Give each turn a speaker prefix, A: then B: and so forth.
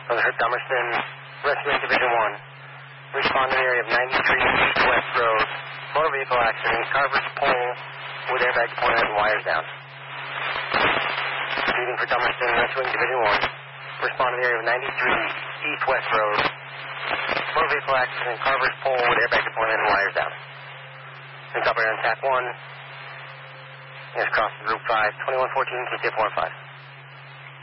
A: From the Herb Dummerston Rescuing Division 1. Respond to the area of 93 East West Road. Motor vehicle accident. Carver's pole with airbag pointed and wires down. Reading for Dummerston Rescuing Division 1. Respond to the area of 93 East West Road. Motor vehicle accident. Carver's pole with airbag pointed and wires down. Link operator on TAC 1. Yes, cross Route 5, 2114, KTF 15.